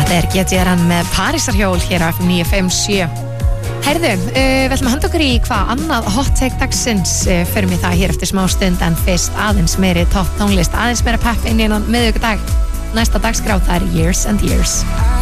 Þetta GTRN með Parísarhjól hér á FM 957. Herðu, við ætlum að handa okkur í hvað annað hot take dagsins, förum í það hér eftir smá stund, en fyrst aðeins meiri topp tónlist, aðeins meira pepp inn í miðvikudag. Næsta dagskrá, það Years and Years.